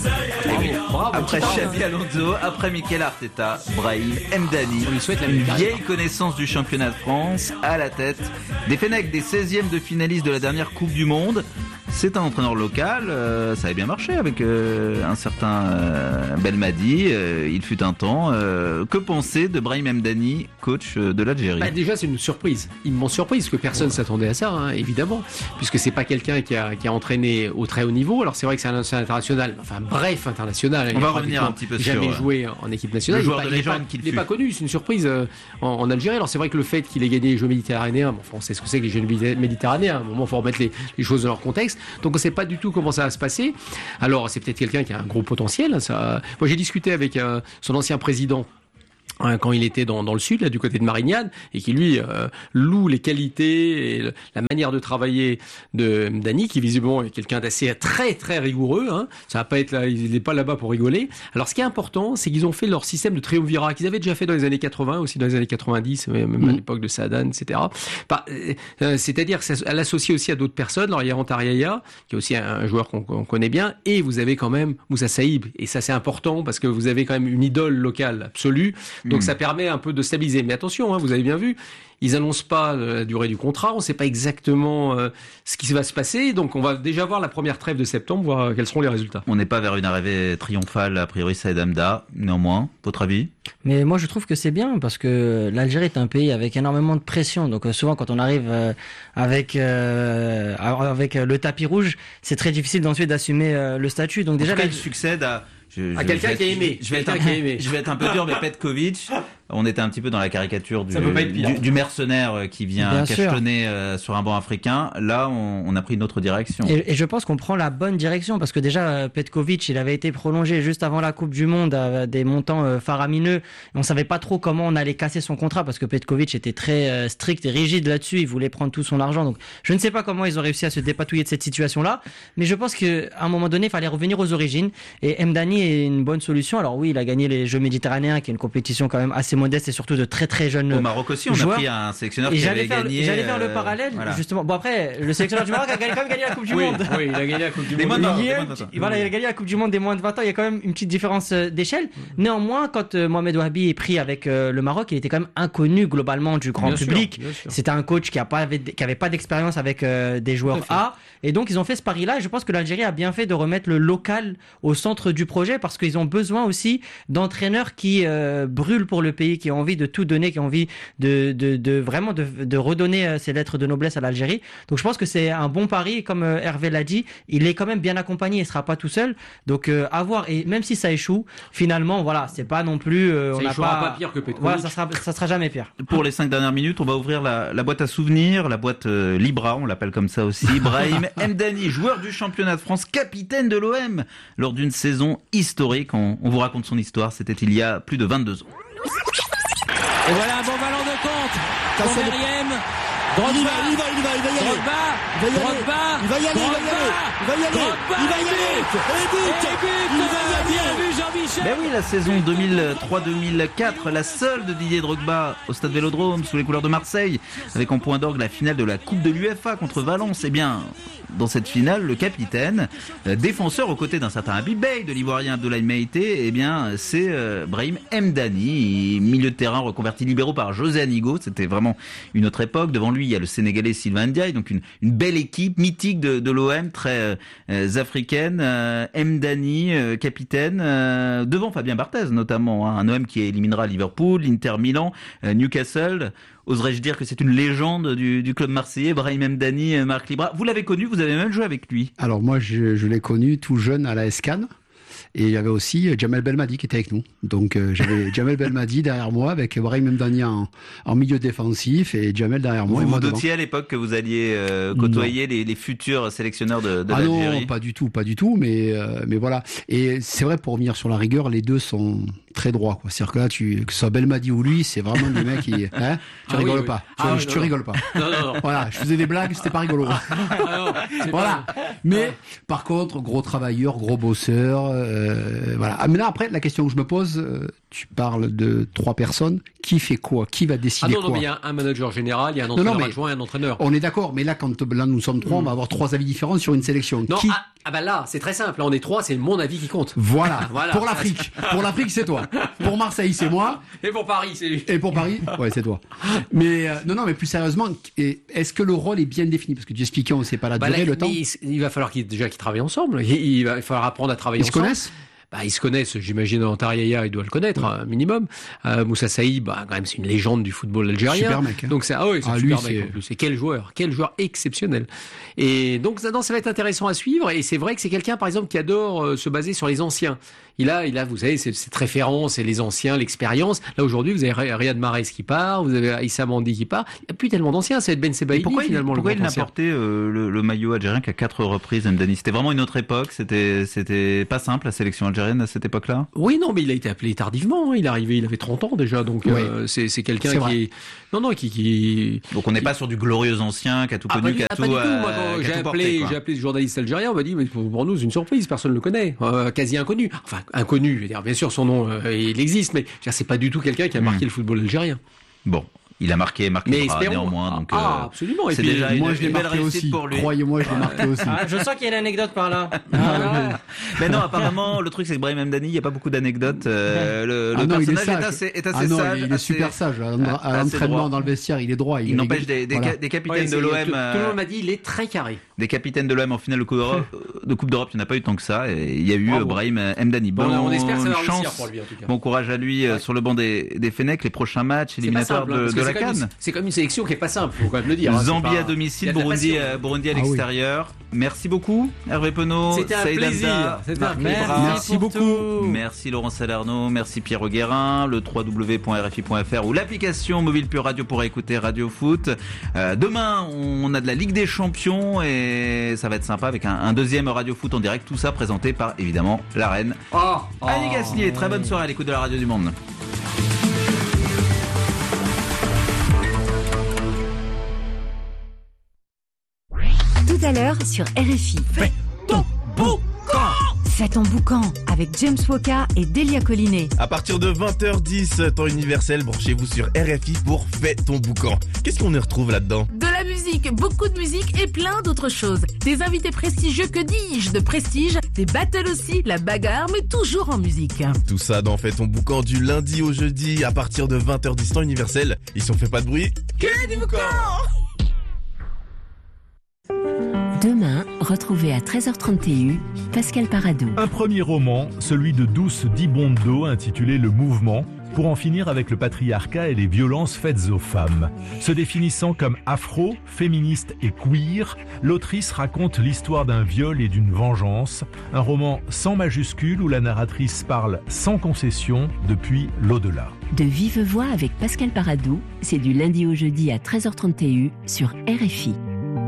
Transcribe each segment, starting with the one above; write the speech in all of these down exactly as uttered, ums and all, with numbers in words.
Bravo, après Xabi Alonso, après Mikel Arteta, Brahim Mdani, on lui souhaite la une même vieille connaissance du championnat de France, à la tête des Fennecs, des seizièmes de finalistes de la dernière Coupe du Monde. C'est un entraîneur local, euh, ça avait bien marché avec euh, un certain euh, Belmadi, euh, il fut un temps. Euh, que penser de Brahim Mdani, coach de l'Algérie? Bah déjà c'est une surprise, immense surprise, parce que personne ne ouais. s'attendait à ça, hein, évidemment, puisque c'est pas quelqu'un qui a, qui a entraîné au très haut niveau. Alors c'est vrai que c'est un ancien international, enfin bref international. On va revenir un petit peu sur jamais joué en équipe nationale. Le joueur il de pas, légende il qu'il n'est pas connu, c'est une surprise euh, en, en Algérie. Alors c'est vrai que le fait qu'il ait gagné les Jeux méditerranéens, bon, on sait ce que c'est que les Jeux méditerranéens. À un moment, il faut remettre les, les choses dans leur contexte. Donc on sait pas du tout comment ça va se passer. Alors c'est peut-être quelqu'un qui a un gros potentiel. Ça... Moi j'ai discuté avec euh, son ancien président quand il était dans, dans le sud, là, du côté de Marignane, et qui lui euh, loue les qualités et le, la manière de travailler de Mdani, qui visiblement est quelqu'un d'assez très très rigoureux. Hein. Ça va pas être là, il n'est pas là-bas pour rigoler. Alors ce qui est important, c'est qu'ils ont fait leur système de triumvirat qu'ils avaient déjà fait dans les années quatre-vingts, aussi dans les années quatre-vingt-dix, même mmh. à l'époque de Saadane, et cetera. Bah, euh, c'est-à-dire qu'elle l'associe aussi à d'autres personnes. Alors il y a Antariaya, qui est aussi un, un joueur qu'on, qu'on connaît bien, et vous avez quand même Moussa Saïb, et ça c'est important parce que vous avez quand même une idole locale absolue. Donc mmh. ça permet un peu de stabiliser. Mais attention, hein, vous avez bien vu, ils annoncent pas la durée du contrat, on ne sait pas exactement euh, ce qui va se passer. Donc on va déjà voir la première trêve de septembre, voir quels seront les résultats. On n'est pas vers une arrivée triomphale, a priori Saïd Hamda, néanmoins, votre avis? Mais moi je trouve que c'est bien, parce que l'Algérie est un pays avec énormément de pression. Donc euh, souvent quand on arrive euh, avec, euh, avec euh, le tapis rouge, c'est très difficile ensuite d'assumer euh, le statut. Donc déjà, en tout cas, là, il succède à... Je, je, à quelqu'un qui a aimé. Je vais, être un, qui a aimé. je vais être un peu dur, mais Petkovic, on était un petit peu dans la caricature du, du, du mercenaire qui vient Bien cachetonner euh, sur un banc africain. Là, on, on a pris une autre direction. Et, et je pense qu'on prend la bonne direction, parce que déjà, Petkovic, il avait été prolongé juste avant la Coupe du Monde à des montants euh, faramineux. On savait pas trop comment on allait casser son contrat, parce que Petkovic était très euh, strict et rigide là-dessus. Il voulait prendre tout son argent. Donc, je ne sais pas comment ils ont réussi à se dépatouiller de cette situation-là. Mais je pense qu'à un moment donné, il fallait revenir aux origines. Et Mdani est une bonne solution. Alors oui, il a gagné les Jeux méditerranéens, qui est une compétition quand même assez modeste et surtout de très très jeunes joueurs. Au Maroc aussi, on joueurs. a pris un sélectionneur qui avait faire, gagné. J'allais faire le parallèle, euh, voilà. justement. Bon après, le sélectionneur du Maroc a quand même gagné la Coupe du oui, Monde. Oui, il a gagné la Coupe du des Monde. Moins de il, a, voilà, il a gagné la Coupe du Monde des moins de vingt ans. Il y a quand même une petite différence d'échelle. Mmh. Néanmoins, quand euh, Mohamed Wahabi est pris avec euh, le Maroc, il était quand même inconnu globalement du grand bien public. Sûr, C'était un coach qui a pas avait, qui avait pas d'expérience avec euh, des joueurs A. Et donc ils ont fait ce pari-là. Et je pense que l'Algérie a bien fait de remettre le local au centre du projet, parce qu'ils ont besoin aussi d'entraîneurs qui euh, brûlent pour le pays, qui ont envie de tout donner, qui ont envie de, de, de vraiment de, de redonner euh, ces lettres de noblesse à l'Algérie. Donc je pense que c'est un bon pari. Comme euh, Hervé l'a dit, il est quand même bien accompagné, il sera pas tout seul. Donc euh, à voir. Et même si ça échoue, finalement, voilà, c'est pas non plus. Euh, ça on n'a pas, pas pire que Petkovic. Voilà, ça sera, ça sera jamais pire. Pour les cinq dernières minutes, on va ouvrir la, la boîte à souvenirs, la boîte euh, Libra, on l'appelle comme ça aussi. Brahim Mdani, joueur du championnat de France, capitaine de l'O M lors d'une saison historique. On, on vous raconte son histoire. C'était il y a plus de vingt-deux ans. Et voilà un bon ballon de compte pour Meriem. Drogba, il va, il va, il va, il va y aller. Drogba, il va y aller. Il va y aller. Drogba, il va y aller. Il va y aller. Et but. Et but. Il va y aller. Bien vu Jean-Michel. Ben oui, la saison deux mille trois deux mille quatre, la seule de Didier Drogba au stade Vélodrome sous les couleurs de Marseille, avec en point d'orgue la finale de la Coupe de l'U F A contre Valence. Eh bien, dans cette finale, le capitaine, euh, défenseur aux côtés d'un certain Habib Beye, de l'Ivoirien Abdoulaye Maïté, eh bien, c'est euh, Brahim Mdani, milieu de terrain reconverti libéraux par José Anigo. C'était vraiment une autre époque. Devant lui, il y a le Sénégalais Sylvain Ndiaye, donc une, une belle équipe mythique de, de l'O M, très euh, africaine. Euh, Mdani, euh, capitaine, euh, devant Fabien Barthez notamment, hein, un O M qui éliminera Liverpool, Inter Milan, euh, Newcastle. Oserais-je dire que c'est une légende du, du club marseillais, Brahim Mdani, Marc Libra. Vous l'avez connu, vous avez même joué avec lui. Alors moi, je, je l'ai connu tout jeune à la S C A N. Et il y avait aussi Djamel Belmadi qui était avec nous. Donc euh, j'avais Djamel Belmadi derrière moi avec Brahim Mdani en, en milieu défensif et Djamel derrière moi. Vous et moi vous doutiez à l'époque que vous alliez euh, côtoyer les, les futurs sélectionneurs de, de ah l'Algérie? Non, pas du tout, pas du tout. Mais euh, mais voilà. Et c'est vrai, pour revenir sur la rigueur, les deux sont très droits, quoi. C'est-à-dire que là, tu, que ce soit Belmadi ou lui, c'est vraiment des mecs qui, hein, tu ah rigoles oui, pas. Oui. Tu, ah, tu, tu rigoles pas. Non, non, non. Voilà, je faisais des blagues, c'était pas rigolo. Ah, non, voilà. Pas... Mais par contre, gros travailleur, gros bosseur. Euh, voilà. Ah, mais là, après, la question que je me pose, euh, tu parles de trois personnes qui fait quoi, qui va décider quoi. Ah non, non, quoi. mais il y a un manager général, il y a un entraîneur non, non, adjoint et un entraîneur. On est d'accord, mais là, quand là nous sommes trois, mmh. on va avoir trois avis différents sur une sélection. Non, qui... ah, ah bah là, c'est très simple. Là, on est trois, c'est mon avis qui compte. Voilà. voilà. Pour l'Afrique, pour l'Afrique, c'est toi. Pour Marseille, c'est moi. Et pour Paris, c'est lui. Et pour Paris, ouais, c'est toi. Mais euh, non, non, mais plus sérieusement, est-ce que le rôle est bien défini? Parce que tu expliquais, on ne sait pas la bah durée, là, le temps. Il, il va falloir qu'ils, déjà qu'ils travaillent ensemble. Il, il va falloir apprendre à travailler ils ensemble. Ils se connaissent? Bah, ils se connaissent, j'imagine, Antariaya, il doit le connaître, ouais. un minimum. Euh, Moussa Saïd, bah, quand même, c'est une légende du football algérien. Super mec. Hein. Donc, c'est, ah oui, c'est ah, un super lui, mec en plus. Et quel joueur, quel joueur exceptionnel. Et donc, ça, non, ça va être intéressant à suivre. Et c'est vrai que c'est quelqu'un, par exemple, qui adore euh, se baser sur les anciens. Il a, il a, vous savez, c'est, cette référence, c'est les anciens, l'expérience. Là, aujourd'hui, vous avez Riyad Mahrez qui part, vous avez Issa Mandi qui part. Il n'y a plus tellement d'anciens. Ça va être Ben Sebaini, pourquoi finalement. Il, pourquoi le il n'a porté euh, le, le maillot algérien qu'à quatre reprises, Mdani? C'était vraiment une autre époque. C'était, c'était pas simple, la sélection algérienne à cette époque-là. Oui, non, mais il a été appelé tardivement. Il est arrivé, il avait trente ans déjà. Donc, ouais. euh, c'est, c'est quelqu'un c'est qui est, non, non, qui, qui. Donc, on n'est pas sur du glorieux ancien qui a tout ah, connu, bah, qui a ah, tout. Pas du tout. Euh, Moi, quand j'ai tout appelé, porté, j'ai appelé ce journaliste algérien, on m'a dit, mais pour nous, c'est une surprise. Personne ne le connaît. Euh, quasi inconnu. Enfin, inconnu. Je veux dire, bien sûr, son nom, euh, il existe, mais je veux dire, c'est pas du tout quelqu'un qui a marqué mmh. le football algérien. Bon. Il a marqué, marqué mais bras, néanmoins. Donc, ah, euh, absolument. Et c'est puis, déjà moi, une, je l'ai marqué aussi. Pour lui. Croyez-moi, je l'ai marqué aussi. Ah, je sens qu'il y a une anecdote par là. Ah, mais non, apparemment, le truc, c'est que Brahim Mdani, il n'y a pas beaucoup d'anecdotes. Euh, le ah le non, personnage il est, est assez, est assez ah non, sage. Il est assez, super sage. À, à l'entraînement, dans le vestiaire, il est droit. Il, il n'empêche des, des, voilà. des capitaines ouais, de l'O M. Tout, tout le monde m'a dit, il est très carré. Des capitaines de l'O M en finale de Coupe d'Europe, de Coupe d'Europe, il n'y en a pas eu tant que ça. Et il y a eu Bravo. Brahim Mdani. Bon, bon on espère que ça va chance, réussir pour lui, en tout cas. Bon courage à lui ouais. sur le banc des, des Fennecs, les prochains matchs éliminatoires de, de la CAN. C'est comme une sélection qui est pas simple, faut quand même le dire. Zambie à domicile, Burundi, Burundi à l'extérieur. Merci beaucoup, Hervé Penaud. C'était un plaisir. C'était un plaisir. Merci beaucoup. Merci Laurent Salerno, merci Pierre Guérin, le w w w point r f i point f r ou l'application mobile Pure Radio pour écouter Radio Foot. Euh, demain, on a de la Ligue des Champions et ça va être sympa avec un, un deuxième Radio Foot en direct. Tout ça présenté par, évidemment, la reine oh, oh. Annie Gasnier. Très bonne soirée à l'écoute de la Radio du Monde. Tout à l'heure sur R F I. Fais ton boucan. Fais ton boucan avec James Woka et Delia Collinet. À partir de vingt heures dix, temps universel, branchez-vous sur R F I pour Fais ton boucan. Qu'est-ce qu'on y retrouve là-dedans? De la musique, beaucoup de musique et plein d'autres choses. Des invités prestigieux, que dis-je, de prestige, des battles aussi, la bagarre, mais toujours en musique. Tout ça dans Fais ton boucan du lundi au jeudi à partir de vingt heures dix, temps universel. Et si on fait pas de bruit, que du boucan! Demain, retrouvez à treize heures trente et une Pascal Paradou. Un premier roman, celui de Douce Dibondo, intitulé Le Mouvement, pour en finir avec le patriarcat et les violences faites aux femmes. Se définissant comme afro, féministe et queer, l'autrice raconte l'histoire d'un viol et d'une vengeance, un roman sans majuscule où la narratrice parle sans concession depuis l'au-delà. De vive voix avec Pascal Paradou, c'est du lundi au jeudi à treize heures trente et une sur R F I.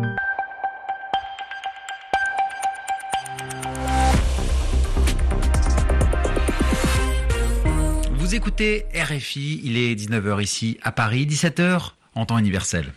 Vous écoutez R F I, il est dix-neuf heures ici à Paris, dix-sept heures en temps universel.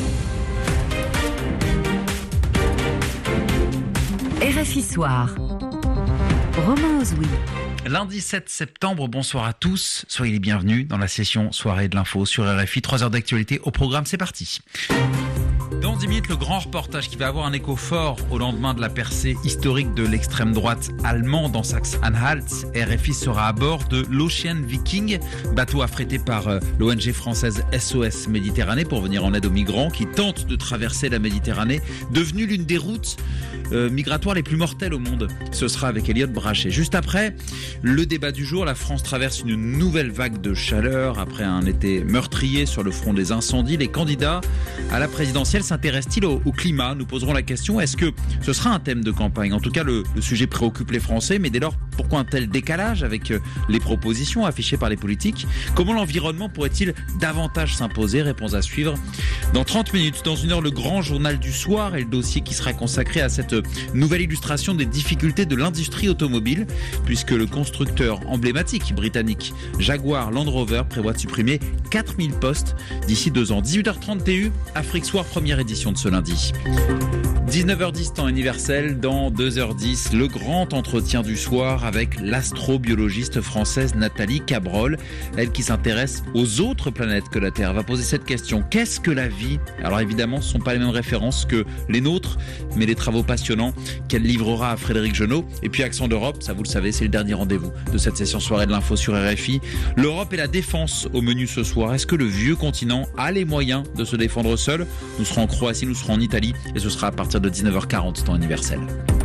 R F I Soir. Romain Ozoui. Lundi sept septembre, bonsoir à tous, soyez les bienvenus dans la session soirée de l'info sur R F I, trois heures d'actualité au programme, c'est parti. Dans dix minutes, le grand reportage qui va avoir un écho fort au lendemain de la percée historique de l'extrême droite allemande en Saxe-Anhalt. R F I sera à bord de l'Ocean Viking, bateau affrété par l'O N G française S O S Méditerranée pour venir en aide aux migrants qui tentent de traverser la Méditerranée, devenue l'une des routes euh, migratoires les plus mortelles au monde. Ce sera avec Elliot Brachet. Juste après, le débat du jour, la France traverse une nouvelle vague de chaleur après un été meurtrier sur le front des incendies. Les candidats à la présidentielle s'intéressent-ils au, au climat? Nous poserons la question, est-ce que ce sera un thème de campagne? En tout cas, le, le sujet préoccupe les Français, mais dès lors, pourquoi un tel décalage avec les propositions affichées par les politiques? Comment l'environnement pourrait-il davantage s'imposer? Réponse à suivre dans trente minutes. Dans une heure, le grand journal du soir et le dossier qui sera consacré à cette nouvelle illustration des difficultés de l'industrie automobile, puisque le constructeur emblématique britannique Jaguar Land Rover prévoit de supprimer quatre mille postes d'ici deux ans. dix-huit heures trente T U, Afrique Soir, première édition de ce lundi. dix-neuf heures dix, temps universel, dans deux heures dix, le grand entretien du soir avec l'astrobiologiste française Nathalie Cabrol, elle qui s'intéresse aux autres planètes que la Terre. Elle va poser cette question: qu'est-ce que la vie? Alors évidemment, ce ne sont pas les mêmes références que les nôtres, mais les travaux passionnants qu'elle livrera à Frédéric Genot. Et puis Accent d'Europe, ça vous le savez, c'est le dernier rendez-vous de cette session soirée de l'info sur R F I. L'Europe et la défense au menu ce soir. Est-ce que le vieux continent a les moyens de se défendre seul? Nous serons en Croatie, nous serons en Italie, et ce sera à partir de dix-neuf heures quarante, temps universel.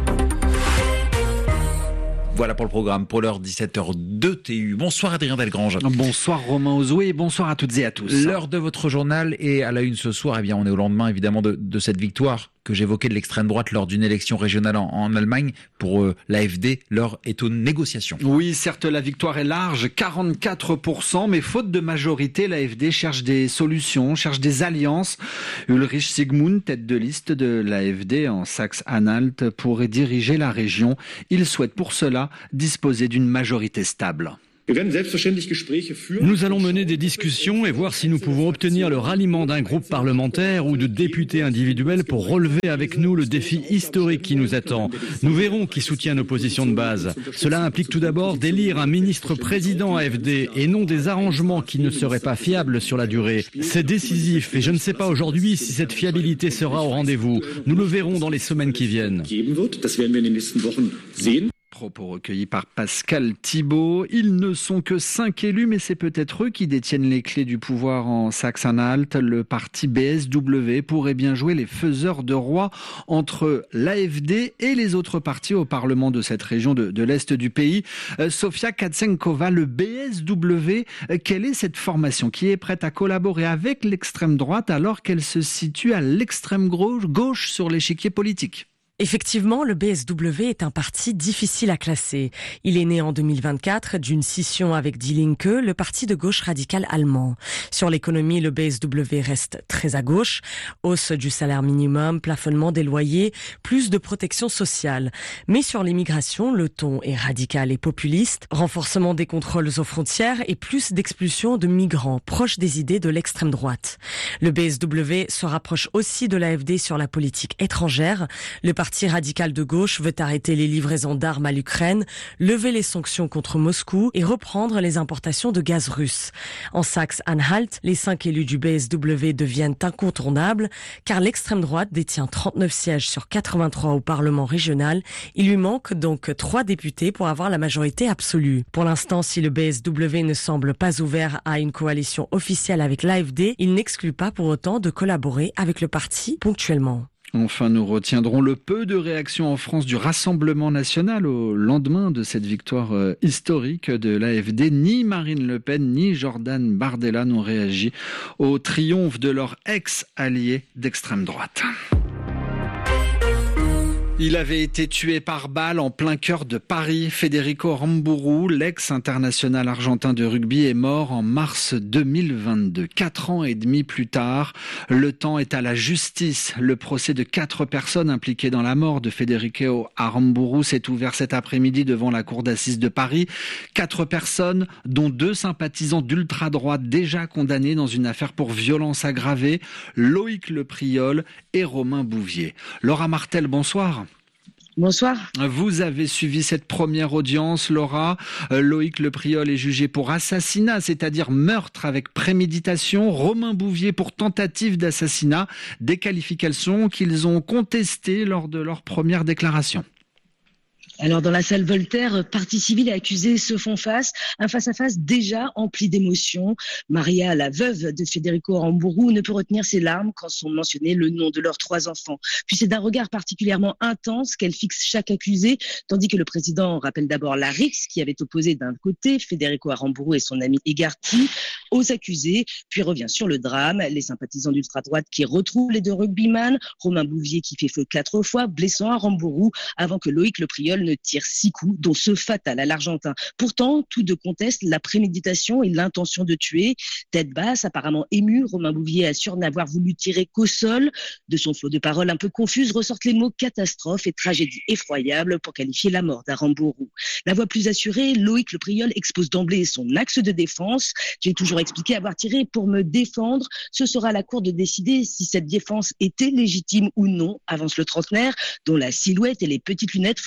Voilà pour le programme, pour l'heure dix-sept heures deux T U. Bonsoir Adrien Delgrange. Bonsoir Romain Ozoué et bonsoir à toutes et à tous. L'heure de votre journal est à la une ce soir. Eh bien, on est au lendemain évidemment de, de cette victoire que j'évoquais de l'extrême droite lors d'une élection régionale en, en Allemagne. Pour euh, l'A F D, l'heure est aux négociations. Oui, certes, la victoire est large, quarante-quatre pour cent, mais faute de majorité, l'A F D cherche des solutions, cherche des alliances. Ulrich Sigmund, tête de liste de l'A F D en Saxe-Anhalt, pourrait diriger la région. Il souhaite pour cela disposer d'une majorité stable. Nous allons mener des discussions et voir si nous pouvons obtenir le ralliement d'un groupe parlementaire ou de députés individuels pour relever avec nous le défi historique qui nous attend. Nous verrons qui soutient nos positions de base. Cela implique tout d'abord d'élire un ministre-président A F D et non des arrangements qui ne seraient pas fiables sur la durée. C'est décisif et je ne sais pas aujourd'hui si cette fiabilité sera au rendez-vous. Nous le verrons dans les semaines qui viennent. Propos recueillis par Pascal Thibault. Ils ne sont que cinq élus, mais c'est peut-être eux qui détiennent les clés du pouvoir en Saxe-Anhalt. Le parti B S W pourrait bien jouer les faiseurs de roi entre l'A F D et les autres partis au Parlement de cette région de, de l'Est du pays. Euh, Sofia Katsenkova, le B S W, euh, quelle est cette formation qui est prête à collaborer avec l'extrême droite alors qu'elle se situe à l'extrême gauche sur l'échiquier politique ? Effectivement, le B S W est un parti difficile à classer. Il est né en deux mille vingt-quatre d'une scission avec Die Linke, le parti de gauche radical allemand. Sur l'économie, le B S W reste très à gauche. Hausse du salaire minimum, plafonnement des loyers, plus de protection sociale. Mais sur l'immigration, le ton est radical et populiste. Renforcement des contrôles aux frontières et plus d'expulsion de migrants, proches des idées de l'extrême droite. Le B S W se rapproche aussi de l'A F D sur la politique étrangère. Le parti Le parti radical de gauche veut arrêter les livraisons d'armes à l'Ukraine, lever les sanctions contre Moscou et reprendre les importations de gaz russe. En Saxe-Anhalt, les cinq élus du B S W deviennent incontournables car l'extrême droite détient trente-neuf sièges sur quatre-vingt-trois au Parlement régional. Il lui manque donc trois députés pour avoir la majorité absolue. Pour l'instant, si le B S W ne semble pas ouvert à une coalition officielle avec l'A F D, il n'exclut pas pour autant de collaborer avec le parti ponctuellement. Enfin, nous retiendrons le peu de réactions en France du Rassemblement national au lendemain de cette victoire euh, historique de l'A F D. Ni Marine Le Pen, ni Jordan Bardella n'ont réagi au triomphe de leur ex-allié d'extrême droite. Il avait été tué par balle en plein cœur de Paris. Federico Aramburu, l'ex-international argentin de rugby, est mort en mars deux mille vingt-deux. Quatre ans et demi plus tard, le temps est à la justice. Le procès de quatre personnes impliquées dans la mort de Federico Aramburu s'est ouvert cet après-midi devant la cour d'assises de Paris. Quatre personnes, dont deux sympathisants d'ultra-droite déjà condamnés dans une affaire pour violence aggravée, Loïc Lepriol et Romain Bouvier. Laura Martel, bonsoir. Bonsoir. Vous avez suivi cette première audience, Laura. Euh, Loïc Lepriol est jugé pour assassinat, c'est-à-dire meurtre avec préméditation. Romain Bouvier pour tentative d'assassinat. Des qualifications qu'ils ont contestées lors de leur première déclaration. Alors, dans la salle Voltaire, partie civile et accusée se font face, un face-à-face déjà empli d'émotions. Maria, la veuve de Federico Aramburu, ne peut retenir ses larmes quand sont mentionnés le nom de leurs trois enfants. Puis c'est d'un regard particulièrement intense qu'elle fixe chaque accusé, tandis que le président rappelle d'abord la rixe qui avait opposé d'un côté Federico Aramburu et son ami Egarty aux accusés, puis revient sur le drame, les sympathisants d'ultra-droite qui retrouvent les deux rugbyman, Romain Bouvier qui fait feu quatre fois, blessant Aramburu, avant que Loïc Lepriol ne tire six coups, dont ceux fatals à l'Argentin. Pourtant, tous deux contestent la préméditation et l'intention de tuer. Tête basse, apparemment ému, Romain Bouvier assure n'avoir voulu tirer qu'au sol. De son flot de paroles un peu confuses ressortent les mots catastrophe et tragédie effroyable pour qualifier la mort d'Aramburu. La voix plus assurée, Loïc Lepriol expose d'emblée son axe de défense. J'ai toujours expliqué avoir tiré pour me défendre. Ce sera à la cour de décider si cette défense était légitime ou non, avance le trentenaire, dont la silhouette et les petites lunettes font plus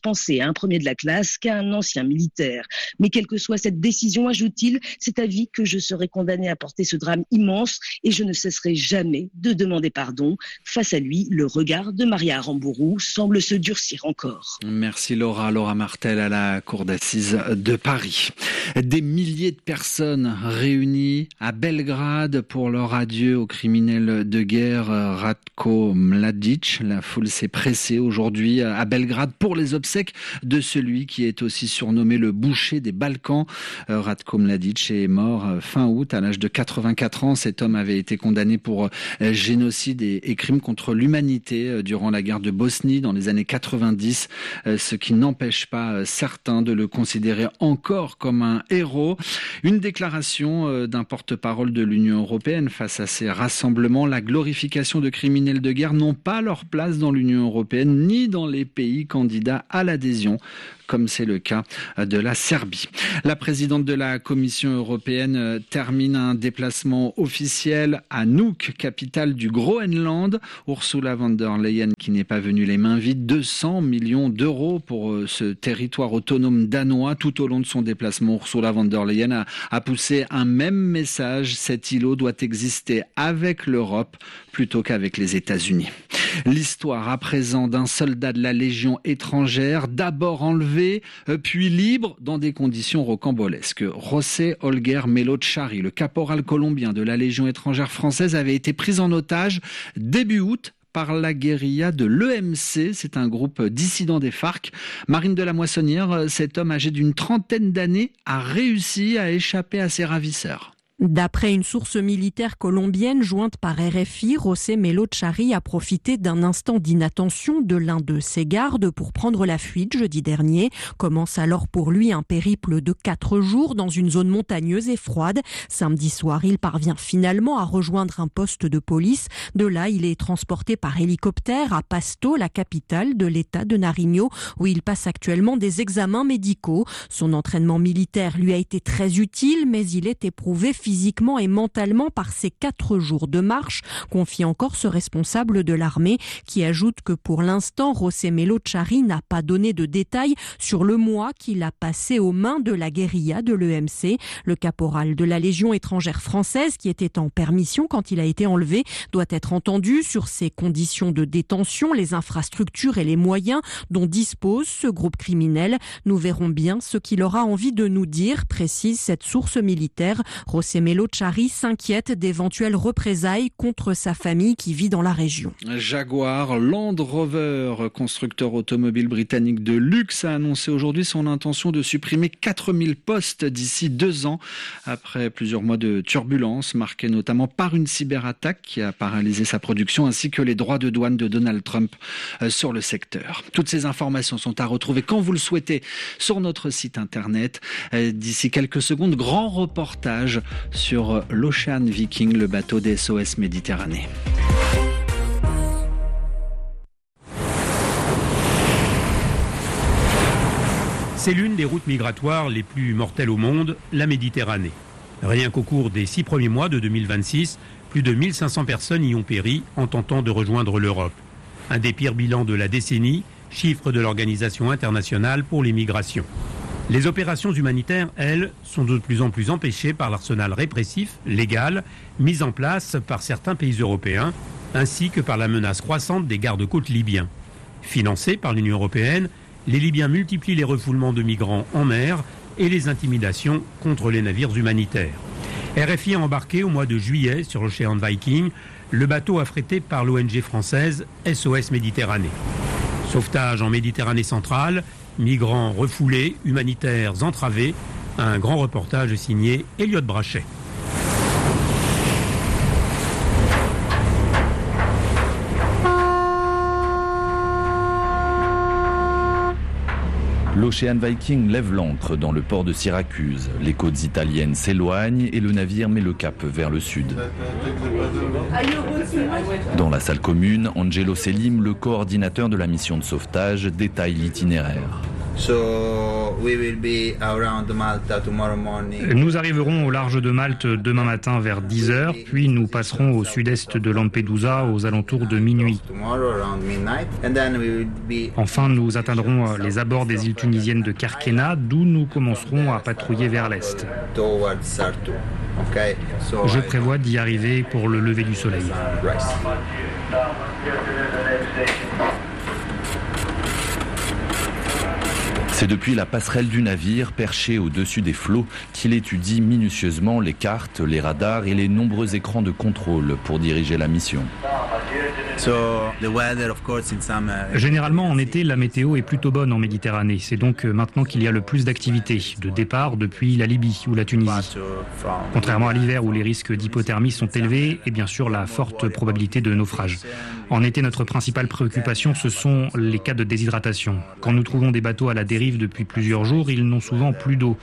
penser à un premier de la classe qu'à un ancien militaire. Mais quelle que soit cette décision, ajoute-t-il, c'est à vie que je serai condamné à porter ce drame immense et je ne cesserai jamais de demander pardon. Face à lui, le regard de Maria Aramburu semble se durcir encore. Merci Laura. Laura Martel à la cour d'assises de Paris. Des milliers de personnes réunies à Belgrade pour leur adieu au criminel de guerre Ratko Mladic. La foule s'est pressée aujourd'hui à Belgrade pour les obsèques de celui qui est aussi surnommé le boucher des Balkans. Ratko Mladic est mort fin août à l'âge de quatre-vingt-quatre ans. Cet homme avait été condamné pour génocide et crimes contre l'humanité durant la guerre de Bosnie dans les années quatre-vingt-dix, ce qui n'empêche pas certains de le considérer encore comme un héros. Une déclaration d'un porte-parole de l'Union européenne face à ces rassemblements. La glorification de criminels de guerre n'ont pas leur place dans l'Union européenne ni dans les pays candidats à l'adhésion, comme c'est le cas de la Serbie. La présidente de la Commission européenne termine un déplacement officiel à Nuuk, capitale du Groenland. Ursula von der Leyen, qui n'est pas venue les mains vides, deux cents millions d'euros pour ce territoire autonome danois. Tout au long de son déplacement, Ursula von der Leyen a, a poussé un même message. Cet îlot doit exister avec l'Europe plutôt qu'avec les États-Unis. L'histoire à présent d'un soldat de la Légion étrangère, d'abord enlevé, puis libre dans des conditions rocambolesques. José Holger Melo Chari, le caporal colombien de la Légion étrangère française, avait été pris en otage début août par la guérilla de l'E M C, c'est un groupe dissident des FARC. Marine de la Moissonnière, cet homme âgé d'une trentaine d'années a réussi à échapper à ses ravisseurs. D'après une source militaire colombienne jointe par R F I, José Melo Chari a profité d'un instant d'inattention de l'un de ses gardes pour prendre la fuite jeudi dernier. Commence alors pour lui un périple de quatre jours dans une zone montagneuse et froide. Samedi soir, il parvient finalement à rejoindre un poste de police. De là, il est transporté par hélicoptère à Pasto, la capitale de l'état de Nariño, où il passe actuellement des examens médicaux. Son entraînement militaire lui a été très utile, mais il est éprouvé physiquement et mentalement par ces quatre jours de marche, confie encore ce responsable de l'armée, qui ajoute que pour l'instant, José Melo Chari n'a pas donné de détails sur le mois qu'il a passé aux mains de la guérilla de l'E M C. Le caporal de la Légion étrangère française, qui était en permission quand il a été enlevé, doit être entendu sur ses conditions de détention, les infrastructures et les moyens dont dispose ce groupe criminel. Nous verrons bien ce qu'il aura envie de nous dire, précise cette source militaire. José Melo Chari s'inquiète d'éventuelles représailles contre sa famille qui vit dans la région. Jaguar Land Rover, constructeur automobile britannique de luxe, a annoncé aujourd'hui son intention de supprimer quatre mille postes d'ici deux ans, après plusieurs mois de turbulences, marqués notamment par une cyberattaque qui a paralysé sa production, ainsi que les droits de douane de Donald Trump sur le secteur. Toutes ces informations sont à retrouver quand vous le souhaitez sur notre site internet. D'ici quelques secondes, grand reportage sur l'Ocean Viking, le bateau des S O S Méditerranée. C'est l'une des routes migratoires les plus mortelles au monde, la Méditerranée. Rien qu'au cours des six premiers mois de deux mille vingt-six, plus de mille cinq cents personnes y ont péri en tentant de rejoindre l'Europe. Un des pires bilans de la décennie, chiffre de l'Organisation internationale pour les migrations. Les opérations humanitaires, elles, sont de plus en plus empêchées par l'arsenal répressif, légal, mis en place par certains pays européens, ainsi que par la menace croissante des gardes-côtes libyens. Financés par l'Union européenne, les Libyens multiplient les refoulements de migrants en mer et les intimidations contre les navires humanitaires. R F I a embarqué au mois de juillet sur l'Ocean Viking, le bateau affrété par l'O N G française S O S Méditerranée. Sauvetage en Méditerranée centrale, migrants refoulés, humanitaires entravés, un grand reportage signé Elliot Brachet. L'Ocean Viking lève l'ancre dans le port de Syracuse. Les côtes italiennes s'éloignent et le navire met le cap vers le sud. Dans la salle commune, Angelo Selim, le coordinateur de la mission de sauvetage, détaille l'itinéraire. Nous arriverons au large de Malte demain matin vers dix heures, puis nous passerons au sud-est de Lampedusa aux alentours de minuit. Enfin, nous atteindrons les abords des îles tunisiennes de Kerkena, d'où nous commencerons à patrouiller vers l'est. Je prévois d'y arriver pour le lever du soleil. C'est depuis la passerelle du navire, perché au-dessus des flots, qu'il étudie minutieusement les cartes, les radars et les nombreux écrans de contrôle pour diriger la mission. Généralement, en été, la météo est plutôt bonne en Méditerranée. C'est donc maintenant qu'il y a le plus d'activités, de départ depuis la Libye ou la Tunisie. Contrairement à l'hiver où les risques d'hypothermie sont élevés et bien sûr la forte probabilité de naufrage. En été, notre principale préoccupation, ce sont les cas de déshydratation. Quand nous trouvons des bateaux à la dérive depuis plusieurs jours, ils n'ont souvent plus d'eau.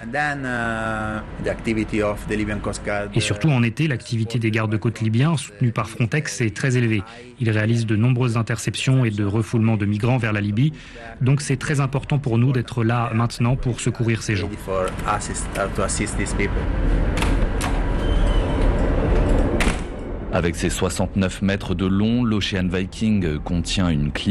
Et surtout en été, l'activité des gardes-côtes libyens, soutenue par Frontex, est très élevée. Ils réalisent de nombreuses interceptions et de refoulements de migrants vers la Libye. Donc c'est très important pour nous d'être là maintenant pour secourir ces gens. Avec ses soixante-neuf mètres de long, l'Ocean Viking contient une clim